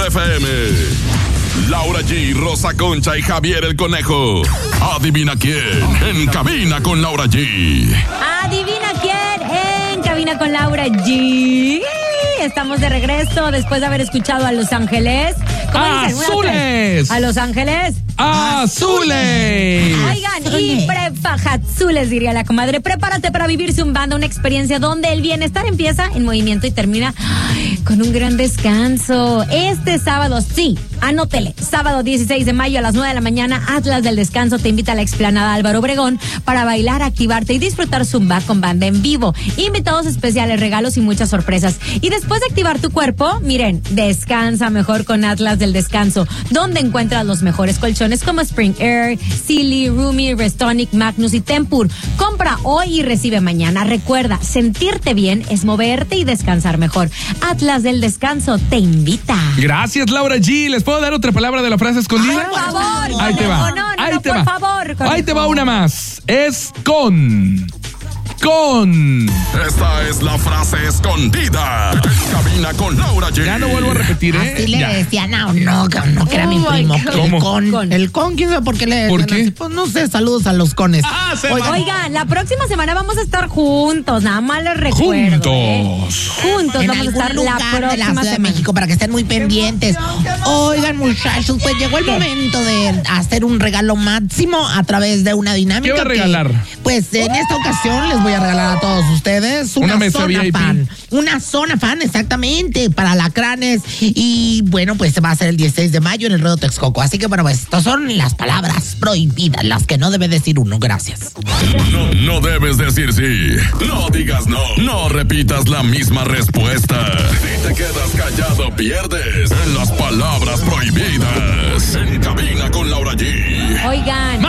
FM. Laura G, Rosa Concha y Javier el Conejo. Adivina quién en Cabina con Laura G. Adivina quién en Cabina con Laura G. Estamos de regreso después de haber escuchado a Los Ángeles. ¡Azules! ¿A Los Ángeles? ¡Azules! Oigan, y azules, diría la comadre. Prepárate para vivir zumbando, una experiencia donde el bienestar empieza en movimiento y termina con un gran descanso. Este sábado, sí, anótele. Sábado 16 de mayo a las 9 de la mañana, Atlas del Descanso te invita a la explanada Álvaro Obregón para bailar, activarte y disfrutar zumba con banda en vivo. Invitados especiales, regalos y muchas sorpresas. Y después de activar tu cuerpo, miren, descansa mejor con Atlas del Descanso, donde encuentras los mejores colchones como Spring Air, Sealy, Roomy, Restonic, Magnus y Tempur. Compra hoy y recibe mañana. Recuerda, sentirte bien es moverte y descansar mejor. Atlas del Descanso te invita. Gracias, Laura G. ¿Les puedo dar otra palabra de la frase escondida? Por favor. Ahí te va. Ahí te va. Por favor. Ahí te va una más. Es con. Esta es la frase escondida en Cabina con Laura G. Ya no vuelvo a repetir, ¿eh? Así le decían a no, que era mi primo. ¿Cómo? El con, ¿quién sabe por qué le decían ¿Por qué? así? Pues no sé, saludos a los cones. Oigan, la próxima semana vamos a estar juntos, nada más les recuerdo. Juntos En vamos a estar algún la lugar próxima de la Ciudad de semana. México para que estén muy pendientes. Oigan, muchachos, pues llegó el momento de hacer un regalo máximo a través de una dinámica. ¿Qué va a regalar? Pues en esta ocasión les voy a regalar a todos ustedes una mesa zona VIP. fan. Una zona fan, exactamente, para alacranes. Y bueno, pues va a ser el 16 de mayo en el Ruedo Texcoco. Así que bueno, pues estas son las palabras prohibidas, las que no debe decir uno. Gracias. No debes decir sí. No digas no. No repitas la misma respuesta. Si te quedas callado, pierdes en las palabras prohibidas. En Cabina con Laura G. Oigan,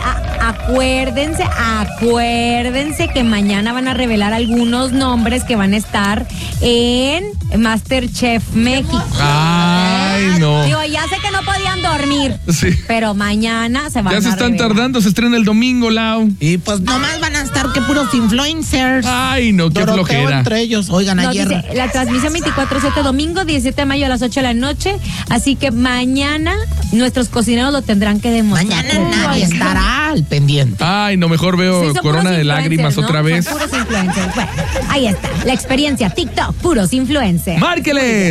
acuérdense que mañana van a revelar algunos nombres que van a estar en MasterChef México. Ay, no. Digo, ya sé que no podían dormir. Sí. Pero mañana se van a Ya se están revelar. tardando, se estrena el domingo, Lau. Y pues nomás van a estar que puros influencers. Ay, no, qué Doroteo flojera. entre ellos. Oigan, No, ayer. dice, la transmisión 24/7, domingo 17 de mayo a las 8 de la noche. Así que mañana nuestros cocineros lo tendrán que demostrar. Mañana nadie estará al pendiente. Ay, no, mejor veo Sí, son Corona puros de Lágrimas influencers, ¿no? otra vez. Son puros influencers. Bueno, ahí está. La experiencia TikTok, puros influencers. Márquele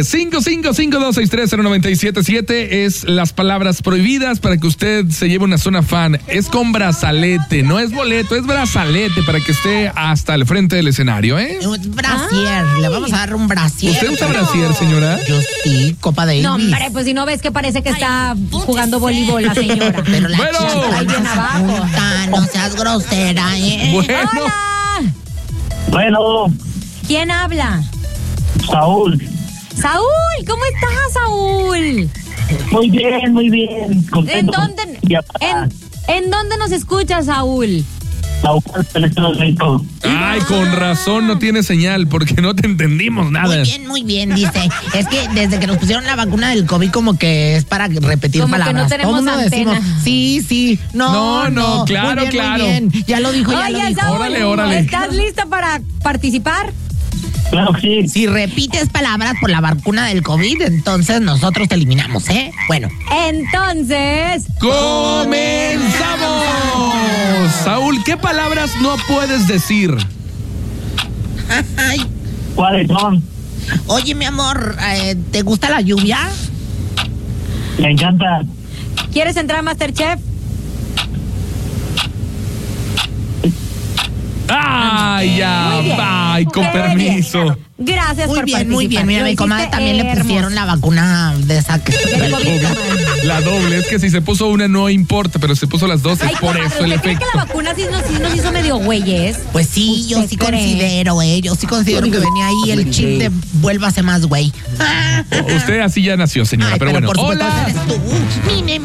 5552630977 es las palabras prohibidas para que usted se lleve una zona fan. Es con brazalete, no es boleto, es brazalete para que esté hasta el frente del escenario, ¿eh? Un brasier. Le vamos a dar un brasier. ¿Usted usa brasier, señora? Yo sí, Copa Davis. No, hombre, pues si no ves que parece que está jugando voleibol la señora. Pero la Bueno. chica Ahí bien abajo. punta, no seas grosera, ¿eh? Bueno, ¡Hola! Bueno, ¿Quién habla? Saúl. Saúl, ¿cómo estás, Saúl? Muy bien, muy bien. Contento. ¿En dónde nos escuchas, Saúl? ay, con razón no tiene señal porque no te entendimos nada. Muy bien, dice. Es que desde que nos pusieron la vacuna del COVID como que es para repetir Como que palabras. no tenemos Todo mundo antena. decimos, sí, no, claro, muy bien, claro. Muy bien. Ya lo dijo, ya lo Oye, dijo. Saúl, Órale. ¿estás listo para participar? Claro que sí. Si repites palabras por la vacuna del COVID, entonces nosotros te eliminamos, ¿eh? Bueno. Entonces, ¡Comenzamos! Saúl, ¿qué palabras no puedes decir? Ay, ¿Cuáles son? oye, mi amor, ¿te gusta la lluvia? Me encanta. ¿quieres entrar a MasterChef? ¡Ay, ya! Muy bien. ¡Ay, con Muy permiso! bien. Gracias por participar. Muy bien. Mira, Lo mi comadre hiciste también le hermoso. pusieron la vacuna de esa que... Del COVID, comadre. La doble, es que si se puso una no importa, pero se puso las dos, es Ay, por comadre, eso el ¿usted cree efecto. que la vacuna sí nos hizo medio güeyes? Pues sí, yo ¿Usted sí cree? considero, yo sí considero que venía ahí el chip de vuélvase más güey. Usted así ya nació, señora, Ay, pero bueno. por supuesto, ¡Hola! eres tú. Mire.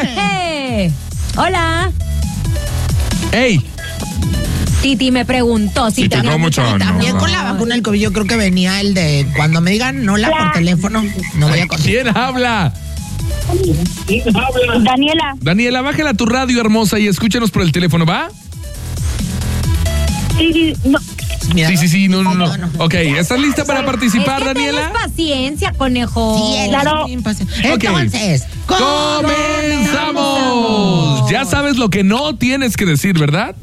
Hola. ¡Ey! Titi me preguntó si Sí, te no mucho. También con la vacuna del COVID yo creo que venía el de cuando me digan hola por teléfono, no voy a contestar. ¿Quién habla? Daniela. Daniela, bájala tu radio, hermosa, y escúchanos por el teléfono, ¿va? Sí, no. Mira, Sí, no. no. Ok, ¿estás lista para participar, Es que Daniela? tenés paciencia, conejo. Sí, Claro. Entonces, ¡Comenzamos! Ya sabes lo que no tienes que decir, ¿verdad?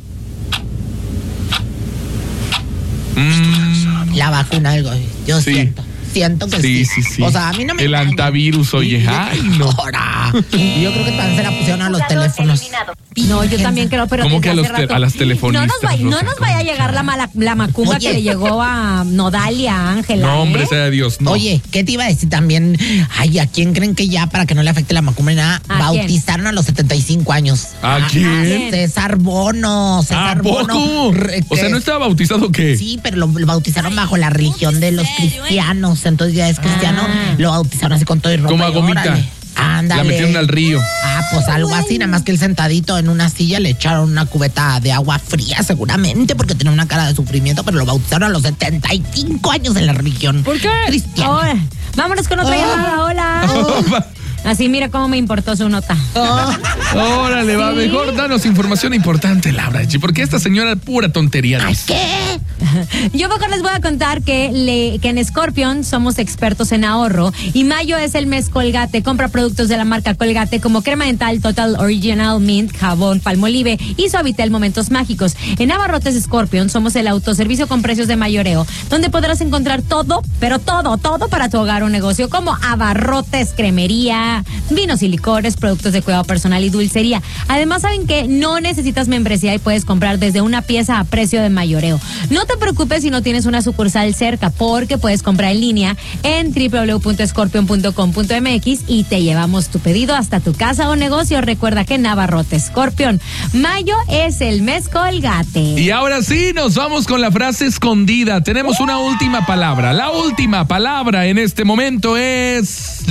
La vacuna, algo. Yo Sí. siento que Sí. O sea, a mí no me El engañan. antivirus, oye. Ay, no. Ahora. Y yo creo que también se la pusieron a los teléfonos. No, yo también creo, pero ¿Cómo desde que hace rato. a las telefonistas? No nos vaya a llegar la macumba Oye. que le llegó a Nodal y a Ángela. No, hombre, ¿eh? sea Dios, no. Oye, ¿qué te iba a decir también? Ay, ¿a quién creen que ya, para que no le afecte la macumba ni nada, ¿A bautizaron a los 75 años? ¿A quién? César Bono. ¿A César Bono. poco? O sea, ¿no estaba bautizado o qué? Sí, pero lo bautizaron bajo la religión de los cristianos. Entonces ya es cristiano. Lo bautizaron así con todo y ropa. Como a y Gomita. órale. Ándale. La metieron al río. Pues algo así, nada más que él sentadito en una silla le echaron una cubeta de agua fría seguramente porque tenía una cara de sufrimiento, pero lo bautizaron a los 75 años en la religión. ¿Por qué? Cristiano. Ahora, vámonos con otra llamada. Hola. Así mira cómo me importó su nota. Órale, va, mejor danos información importante, Laura G, porque esta señora pura tontería Ay, dice. ¿qué? Yo mejor les voy a contar que en Scorpion somos expertos en ahorro y mayo es el mes Colgate. Compra productos de la marca Colgate como crema dental Total Original Mint, jabón Palmolive y Suavitel Momentos Mágicos. En Abarrotes Scorpion somos el autoservicio con precios de mayoreo, donde podrás encontrar todo, pero todo para tu hogar o negocio, como abarrotes, cremería, vinos y licores, productos de cuidado personal y dulcería. Además, saben que no necesitas membresía y puedes comprar desde una pieza a precio de mayoreo. No te preocupes si no tienes una sucursal cerca, porque puedes comprar en línea en www.scorpion.com.mx y te llevamos tu pedido hasta tu casa o negocio. Recuerda que en Abarrote Scorpion, mayo es el mes Colgate. Y ahora sí, nos vamos con la frase escondida. Tenemos una última palabra. La última palabra en este momento es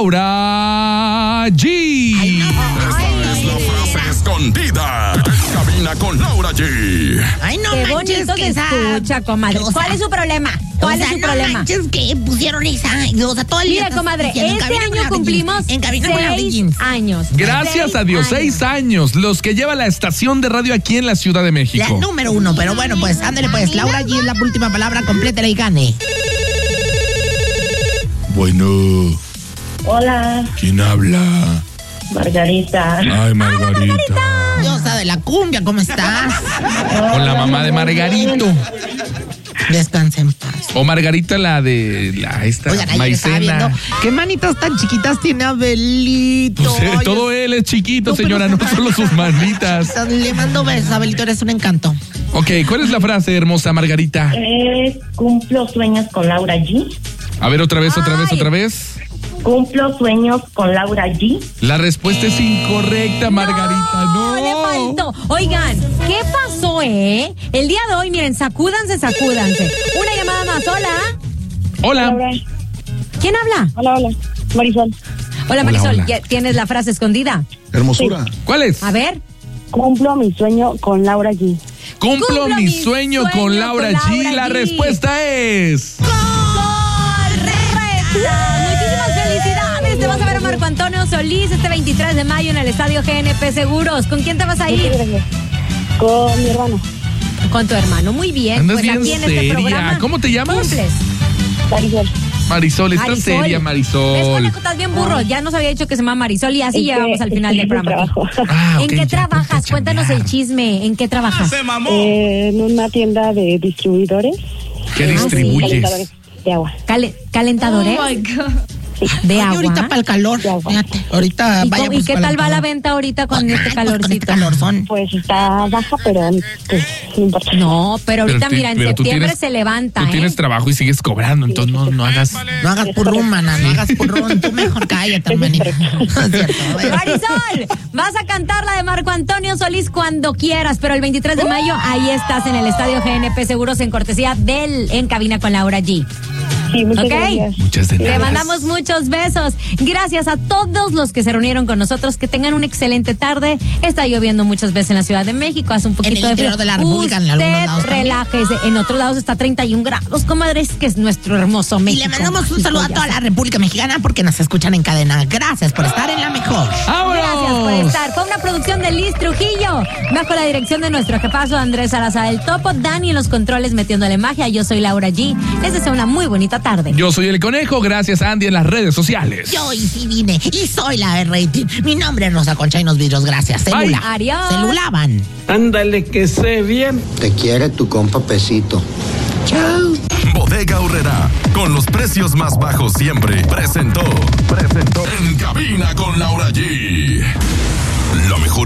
Laura G. Esta es la frase escondida. En cabina con Laura G. Ay, no Qué manches, bonito que se esa... escucha, comadre. o sea, ¿Cuál es su problema? ¿Cuál o es sea, su no problema? manches que pusieron esa... O sea, todo el día Mira, estás comadre, diciendo, en este cabina con año Laura G. cumplimos En cabina con Laura 6 G. años. Gracias a Dios, 6 años, los que lleva la estación de radio aquí en la Ciudad de La México. número 1, pero bueno, pues ándale pues, Laura G es la última palabra, complétela y gane. Bueno, Hola, ¿quién habla? Margarita. Ay, Margarita. Diosa de la cumbia, ¿cómo estás? Con la mamá de Margarito. Descansa en paz. O Margarita, la de esta Oigan, ayer estaba maicena. viendo qué manitas tan chiquitas tiene Abelito. Pues, Ay, todo él es chiquito, no, pero señora, no se- solo sus manitas. Le mando besos, Abelito, eres un encanto. Ok, ¿cuál es la frase, hermosa Margarita? Cumplo sueños con Laura G. A ver, otra vez. Ay. Cumplo sueños con Laura G. La respuesta es incorrecta, Margarita. No. Le faltó. Oigan, ¿qué pasó, eh? El día de hoy, miren, sacúdanse. Una llamada más. Hola. Hola. ¿Quién habla? Hola. Marisol. Hola, Marisol. hola. ¿Ya ¿Tienes la frase escondida? Hermosura. ¿Cuál es? A ver. Cumplo mi sueño con Laura G. Cumplo mi sueño con Laura G. La respuesta es... ¡Correcta! Muchísimas felicidades. Te vas a ver a Marco Antonio Solís este 23 de mayo en el Estadio GNP Seguros. ¿Con quién te vas a ir? Con mi hermano. Con tu hermano. Muy bien. Andas Pues bien aquí en este seria. programa. ¿Cómo te llamas? Cumples. Marisol. Marisol, estás Marisol. seria, Es Marisol. conejo, estás bien burro. Ya nos había dicho que se llama Marisol y así Es que llegamos al final del estoy en programa. trabajo. Ah, ¿En ok, qué ya, trabajas? ponte a Cuéntanos chambear. el chisme. ¿En qué trabajas? En una tienda de distribuidores. ¿Qué sí. distribuyes? Calentadores de agua. ¿Calentadores? ¿De Ay, agua? ahorita para el calor. De agua. Fíjate, ahorita ¿Y, vaya cómo- y qué tal va la venta ahorita con este Con calorcito? este calorzón. Pues está baja, pero pues, no importa. No, pero ahorita Pero mira, en pero tú septiembre tienes- se levanta, Tú ¿eh? tienes trabajo y sigues cobrando, entonces no hagas... No hagas purrún, mana, no hagas purrún. Tú mejor cállate, hermanita. Es cierto. Bueno. Marisol, vas a cantar la de Marco Antonio Solís cuando quieras, pero el 23 de mayo ahí estás en el Estadio GNP Seguros en cortesía En Cabina con Laura G. Sí, muchas Ok. gracias. Muchas de Te nada. mandamos muchos besos. Gracias a todos los que se reunieron con nosotros. Que tengan una excelente tarde. Está lloviendo muchas veces en la Ciudad de México. Hace un poquito el de interior frío. de la República, en algunos Usted lados también. relájese. En otros lados está 31 grados, comadres, que es nuestro hermoso Y México. le mandamos un mágico, saludo a ya toda la sabe. República Mexicana porque nos escuchan en cadena. Gracias por estar en la mejor. Gracias por ¡Vámonos! estar. Fue una producción de Liz Trujillo, bajo la dirección de nuestro jefazo Andrés Salazar el Topo, Dani en los controles metiéndole magia. Yo soy Laura G. Les deseo una muy bonita tarde. Yo soy el Conejo, gracias Andy en las redes sociales. Yo hoy sí vine y soy la R-Rating. Mi nombre es Rosa Concha y los vidrios. Gracias. Bye. Celula. Adiós. Celulaban. Ándale, que sé bien. Te quiere tu compa Pesito. Bodega Aurrerá, con los precios más bajos siempre, presentó En Cabina con Laura G.